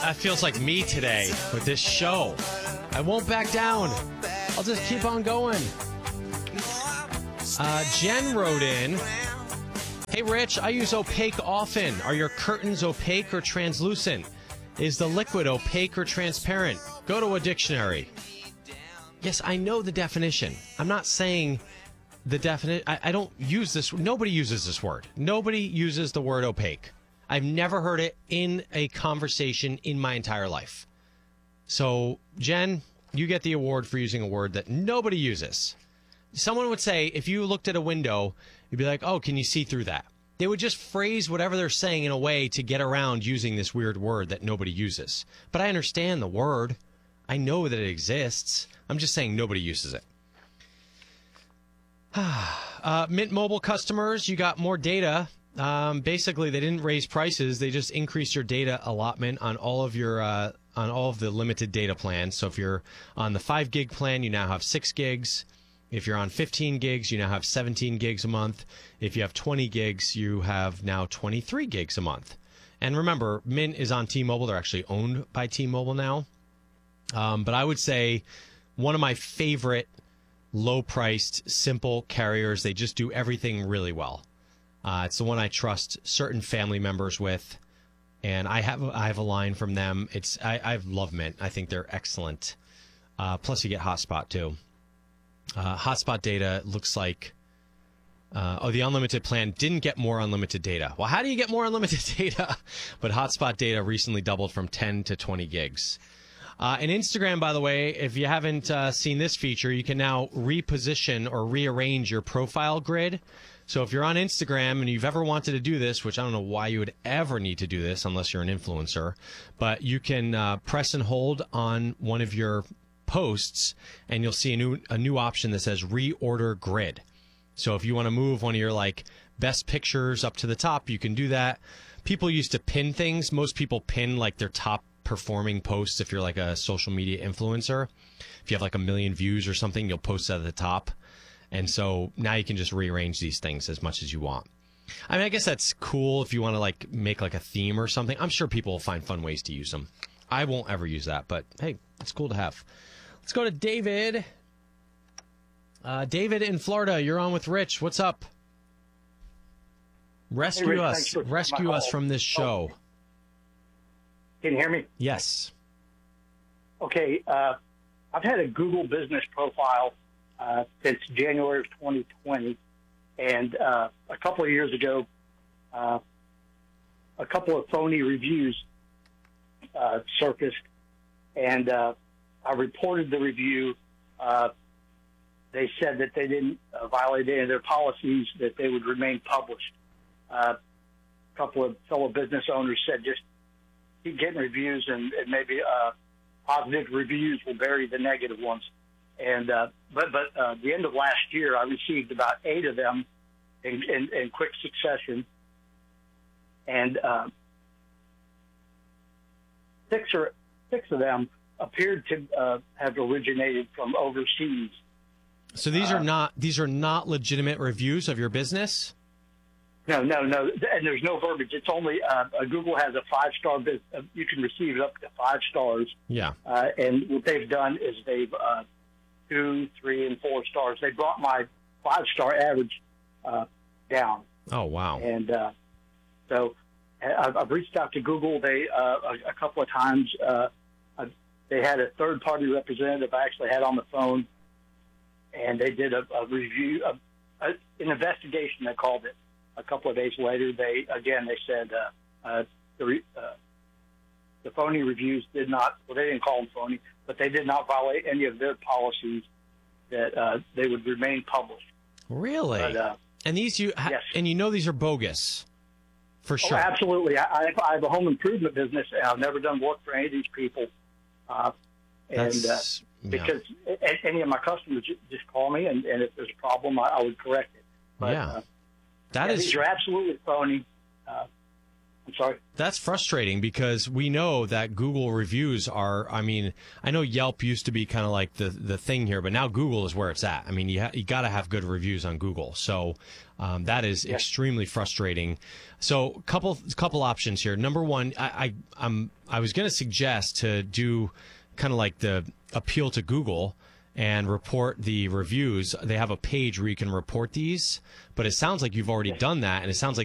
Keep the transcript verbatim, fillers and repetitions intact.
That feels like me today with this show. I won't back down. I'll just keep on going. Uh, Jen wrote in, "Hey, Rich, I use opaque often. Are your curtains opaque or translucent? Is the liquid opaque or transparent? Go to a dictionary." Yes, I know the definition. I'm not saying the definition. I, I don't use this. Nobody uses this word. Nobody uses the word opaque. I've never heard it in a conversation in my entire life. So, Jen, you get the award for using a word that nobody uses. Someone would say, if you looked at a window, you'd be like, oh, can you see through that? They would just phrase whatever they're saying in a way to get around using this weird word that nobody uses. But I understand the word. I know that it exists. I'm just saying nobody uses it. uh, Mint Mobile customers, you got more data. Um, basically, they didn't raise prices. They just increased your data allotment on all of your uh, on all of the limited data plans. So if you're on the five gig plan, you now have six gigs. If you're on fifteen gigs, you now have seventeen gigs a month. If you have twenty gigs, you have now twenty-three gigs a month. And remember, Mint is on T-Mobile. They're actually owned by T-Mobile now. Um, but I would say one of my favorite low-priced, simple carriers. They just do everything really well. Uh, it's the one I trust certain family members with. And I have I have a line from them. It's I, I love Mint. I think they're excellent. Uh, plus, you get Hotspot, too. Uh, hotspot data looks like, uh, oh, the unlimited plan didn't get more unlimited data. Well, how do you get more unlimited data? But hotspot data recently doubled from ten to twenty gigs. Uh, and Instagram, by the way, if you haven't uh, seen this feature, you can now reposition or rearrange your profile grid. So if you're on Instagram and you've ever wanted to do this, which I don't know why you would ever need to do this unless you're an influencer, but you can uh, press and hold on one of your posts, and you'll see a new a new option that says reorder grid. So if you want to move one of your like best pictures up to the top, you can do that. People used to pin things. Most people pin like their top performing posts. If you're like a social media influencer, if you have like a million views or something, you'll post that at the top. And so now you can just rearrange these things as much as you want. I mean, I guess that's cool if you want to like make like a theme or something. I'm sure people will find fun ways to use them. I won't ever use that, but hey, it's cool to have. Let's go to David. Uh, David in Florida, you're on with Rich. What's up? Rescue hey, Rich, us. Rescue us from this show. Oh. Can you hear me? Yes. Okay. Uh, I've had a Google business profile uh, since January of twenty twenty. And uh, a couple of years ago, uh, a couple of phony reviews uh, surfaced. And uh, I reported the review. Uh, they said that they didn't uh, violate any of their policies, that they would remain published. Uh, a couple of fellow business owners said just keep getting reviews, and, and maybe uh, positive reviews will bury the negative ones. And uh, but but uh, the end of last year, I received about eight of them in, in, in quick succession, and uh, six or six of them appeared to uh, have originated from overseas. So these uh, are not these are not legitimate reviews of your business? No, no, no, and there's no verbiage. It's only uh, Google has a five-star business. Uh, you can receive up to five stars. Yeah. Uh, and what they've done is they've uh, two, three, and four stars. They brought my five-star average uh, down. Oh, wow. And uh, so I've, I've reached out to Google. They uh, a, a couple of times. Uh, I, they had a third-party representative I actually had on the phone, and they did a, a review, a, a, an investigation, they called it. A couple of days later, they again they said uh, uh, the, re, uh, the phony reviews did not. Well, they didn't call them phony, but they did not violate any of their policies. That uh, they would remain published. Really? But, uh, and these you ha- yes. and you know these are bogus, for sure. Oh, absolutely. I, I have a home improvement business, and I've never done work for any of these people. Uh, and uh, because yeah. any of my customers just call me, and, and if there's a problem, I, I would correct it. But, yeah. Uh, That yeah, is these are absolutely phony. Uh, I'm sorry. That's frustrating because we know that Google reviews are, I mean, I know Yelp used to be kind of like the, the thing here, but now Google is where it's at. I mean, you, ha- you got to have good reviews on Google. So um, that is Yes. extremely frustrating. So couple couple options here. Number one, I, I, I'm, I was going to suggest to do kind of like the appeal to Google and report the reviews. They have a page where you can report these, but it sounds like you've already done that, and it sounds like